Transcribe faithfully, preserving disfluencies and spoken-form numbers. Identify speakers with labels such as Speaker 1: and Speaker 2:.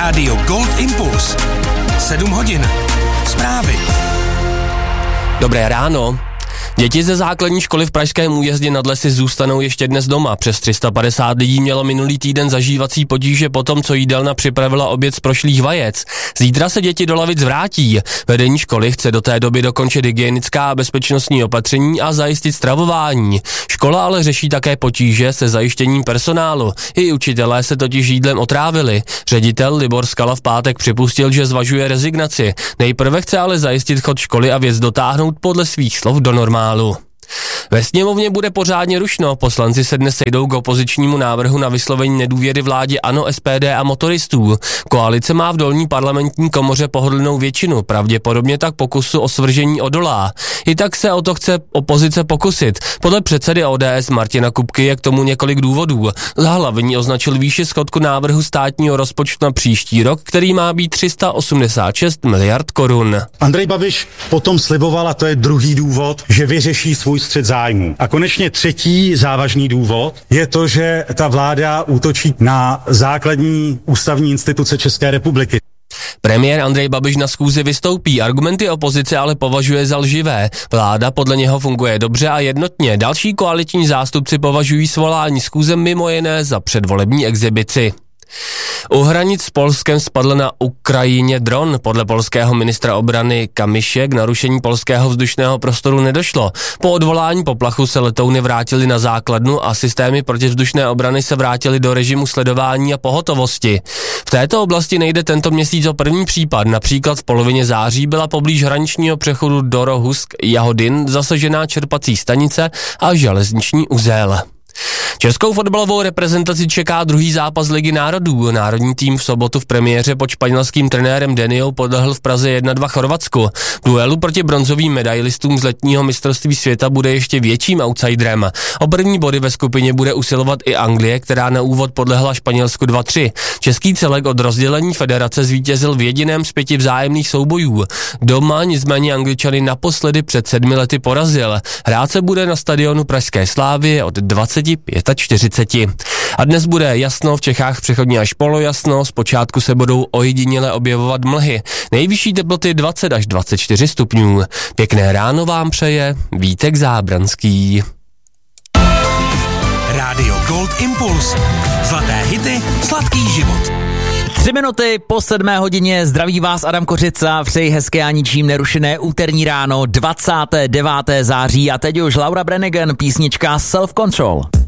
Speaker 1: Rádio Gold Impuls. sedm hodin. Zprávy.
Speaker 2: Dobré ráno. Děti ze základní školy v pražském Újezdě nad Lesy zůstanou ještě dnes doma. Přes tři sta padesát lidí mělo minulý týden zažívací potíže po tom, co jídelna připravila oběd z prošlých vajec. Zítra se děti do lavic vrátí. Vedení školy chce do té doby dokončit hygienická a bezpečnostní opatření a zajistit stravování. Škola ale řeší také potíže se zajištěním personálu. I učitelé se totiž jídlem otrávili. Ředitel Libor Skala v pátek připustil, že zvažuje rezignaci. Nejprve chce ale zajistit chod školy a věc dotáhnout podle svých slov do normálu. Ve sněmovně bude pořádně rušno, poslanci se dnes sejdou k opozičnímu návrhu na vyslovení nedůvěry vládě ANO, S P D a motoristů. Koalice má v dolní parlamentní komoře pohodlnou většinu, pravděpodobně tak pokusu o svržení odolá. I tak se o to chce opozice pokusit. Podle předsedy O D S Martina Kupky je k tomu několik důvodů. Za hlavní označil výši schodku návrhu státního rozpočtu na příští rok, který má být tři sta osmdesát šest miliard korun.
Speaker 3: Andrej Babiš potom sliboval, a to je druhý důvod, že vyřeší svůj střet zájmů. A konečně třetí závažný důvod je to, že ta vláda útočí na základní ústavní instituce České republiky.
Speaker 2: Premiér Andrej Babiš na schůzi vystoupí, argumenty opozice ale považuje za lživé. Vláda podle něho funguje dobře a jednotně. Další koaliční zástupci považují svolání schůze mimo jiné za předvolební exhibici. U hranic s Polskem spadl na Ukrajině dron. Podle polského ministra obrany Kamiše k narušení polského vzdušného prostoru nedošlo. Po odvolání poplachu se letouny vrátily na základnu a systémy protivzdušné obrany se vrátily do režimu sledování a pohotovosti. V této oblasti nejde tento měsíc o první případ. Například v polovině září byla poblíž hraničního přechodu Dorohusk-Jahodin zasažená čerpací stanice a železniční uzel. Českou fotbalovou reprezentaci čeká druhý zápas Ligy národů. Národní tým v sobotu v premiéře pod španělským trenérem Deniou podlehl v Praze jedna dva Chorvatsku. V duelu proti bronzovým medailistům z letního mistrovství světa bude ještě větším outsiderem. O první body ve skupině bude usilovat i Anglie, která na úvod podlehla Španělsku dva tři. Český celek od rozdělení federace zvítězil v jediném z pěti vzájemných soubojů. Doma nicméně Angličany naposledy před sedmi lety porazil. Hrát se bude na stadionu Pražské Slávie od dvacet čtyřicet pět. A dnes bude jasno, v Čechách přechodně až polojasno, zpočátku se budou ojediněle objevovat mlhy. Nejvyšší teploty dvacet až dvacet čtyři stupňů. Pěkné ráno vám přeje Vítek Zábranský.
Speaker 1: Rádio Gold Impuls. Zlaté hity, sladký život.
Speaker 4: Tři minuty po sedmé hodině, zdraví vás Adam Kořica, přeji hezké a ničím nerušené úterní ráno, dvacátého devátého září a teď už Laura Branigan, písnička Self Control.